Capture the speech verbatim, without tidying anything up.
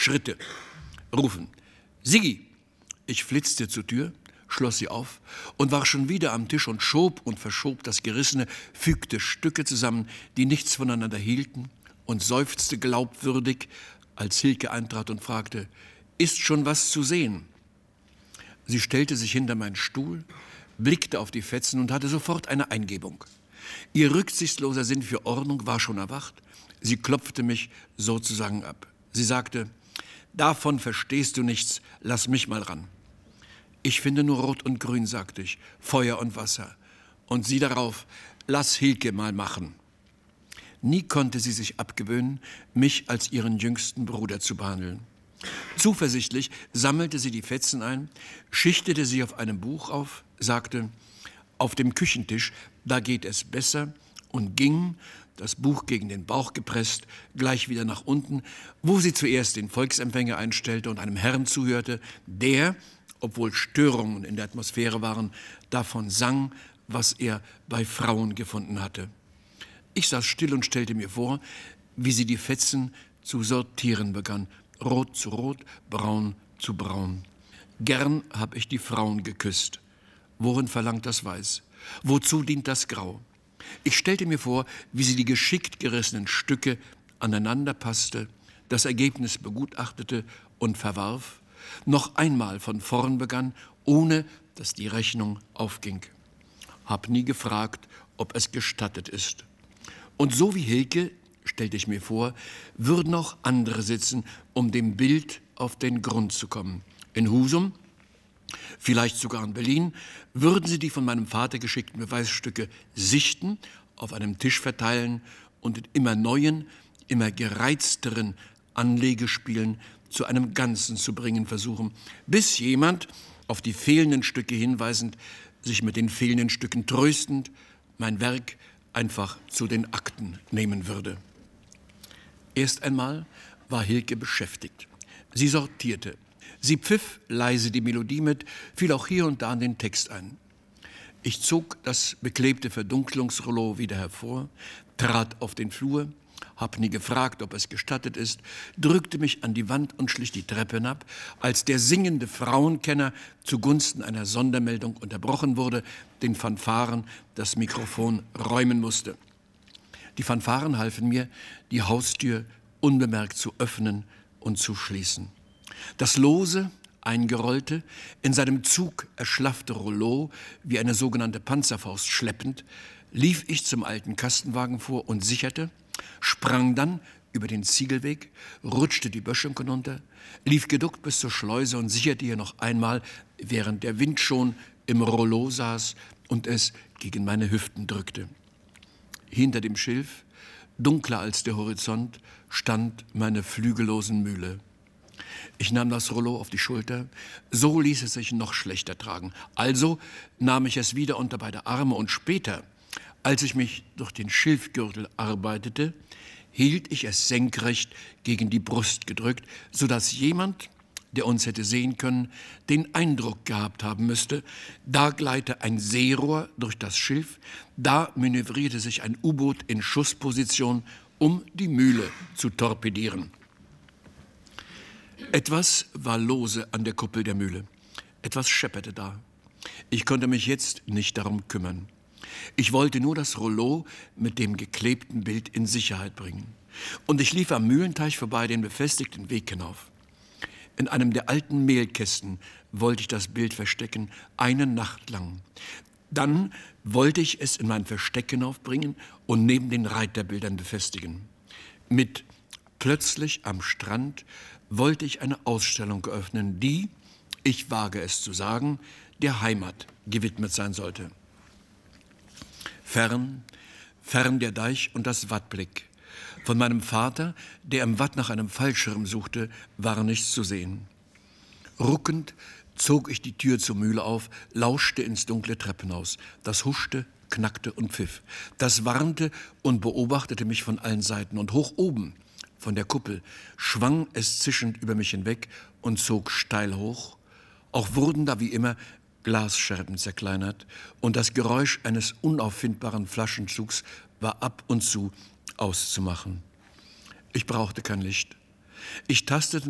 Schritte. Rufen. Siggi! Ich flitzte zur Tür, schloss sie auf und war schon wieder am Tisch und schob und verschob das Gerissene, fügte Stücke zusammen, die nichts voneinander hielten, und seufzte glaubwürdig, als Hilke eintrat und fragte, »Ist schon was zu sehen?« Sie stellte sich hinter meinen Stuhl, blickte auf die Fetzen und hatte sofort eine Eingebung. Ihr rücksichtsloser Sinn für Ordnung war schon erwacht. Sie klopfte mich sozusagen ab. Sie sagte, »Davon verstehst du nichts, lass mich mal ran.« »Ich finde nur Rot und Grün«, sagte ich, »Feuer und Wasser.« Und sie darauf, »Lass Hilke mal machen.« Nie konnte sie sich abgewöhnen, mich als ihren jüngsten Bruder zu behandeln. Zuversichtlich sammelte sie die Fetzen ein, schichtete sie auf einem Buch auf, sagte, »Auf dem Küchentisch, da geht es besser«, und ging, das Buch gegen den Bauch gepresst, gleich wieder nach unten, wo sie zuerst den Volksempfänger einstellte und einem Herrn zuhörte, der, obwohl Störungen in der Atmosphäre waren, davon sang, was er bei Frauen gefunden hatte. Ich saß still und stellte mir vor, wie sie die Fetzen zu sortieren begann, rot zu rot, braun zu braun. Gern hab ich die Frauen geküsst. Worin verlangt das Weiß? Wozu dient das Grau? Ich stellte mir vor, wie sie die geschickt gerissenen Stücke aneinander passte, das Ergebnis begutachtete und verwarf, noch einmal von vorn begann, ohne dass die Rechnung aufging. Hab nie gefragt, ob es gestattet ist. Und so wie Hilke, stellte ich mir vor, würden auch andere sitzen, um dem Bild auf den Grund zu kommen. In Husum, vielleicht sogar in Berlin, würden sie die von meinem Vater geschickten Beweisstücke sichten, auf einem Tisch verteilen und in immer neuen, immer gereizteren Anlegespielen zu einem Ganzen zu bringen versuchen, bis jemand, auf die fehlenden Stücke hinweisend, sich mit den fehlenden Stücken tröstend, mein Werk einfach zu den Akten nehmen würde. Erst einmal war Hilke beschäftigt. Sie sortierte. Sie pfiff leise die Melodie mit, fiel auch hier und da in den Text ein. Ich zog das beklebte Verdunklungsrollo wieder hervor, trat auf den Flur, hab nie gefragt, ob es gestattet ist, drückte mich an die Wand und schlich die Treppe hinab, als der singende Frauenkenner zugunsten einer Sondermeldung unterbrochen wurde, den Fanfaren das Mikrofon räumen musste. Die Fanfaren halfen mir, die Haustür unbemerkt zu öffnen und zu schließen. Das lose, eingerollte, in seinem Zug erschlaffte Rollo, wie eine sogenannte Panzerfaust schleppend, lief ich zum alten Kastenwagen vor und sicherte, sprang dann über den Ziegelweg, rutschte die Böschung hinunter, lief geduckt bis zur Schleuse und sicherte hier noch einmal, während der Wind schon im Rollo saß und es gegen meine Hüften drückte. Hinter dem Schilf, dunkler als der Horizont, stand meine flügellosen Mühle. Ich nahm das Rollo auf die Schulter, so ließ es sich noch schlechter tragen. Also nahm ich es wieder unter beide Arme und später, als ich mich durch den Schilfgürtel arbeitete, hielt ich es senkrecht gegen die Brust gedrückt, sodass jemand, der uns hätte sehen können, den Eindruck gehabt haben müsste, da gleite ein Seerohr durch das Schilf, da manövrierte sich ein U-Boot in Schussposition, um die Mühle zu torpedieren. Etwas war lose an der Kuppel der Mühle. Etwas schepperte da. Ich konnte mich jetzt nicht darum kümmern. Ich wollte nur das Rollo mit dem geklebten Bild in Sicherheit bringen. Und ich lief am Mühlenteich vorbei den befestigten Weg hinauf. In einem der alten Mehlkästen wollte ich das Bild verstecken, eine Nacht lang. Dann wollte ich es in mein Versteck hinaufbringen und neben den Reiterbildern befestigen. Mit plötzlich am Strand wollte ich eine Ausstellung eröffnen, die, ich wage es zu sagen, der Heimat gewidmet sein sollte. Fern, fern der Deich und das Wattblick. Von meinem Vater, der im Watt nach einem Fallschirm suchte, war nichts zu sehen. Ruckend zog ich die Tür zur Mühle auf, lauschte ins dunkle Treppenhaus. Das huschte, knackte und pfiff. Das warnte und beobachtete mich von allen Seiten. Und hoch oben, von der Kuppel, schwang es zischend über mich hinweg und zog steil hoch. Auch wurden da wie immer Glasscherben zerkleinert und das Geräusch eines unauffindbaren Flaschenzugs war ab und zu auszumachen. Ich brauchte kein Licht. Ich tastete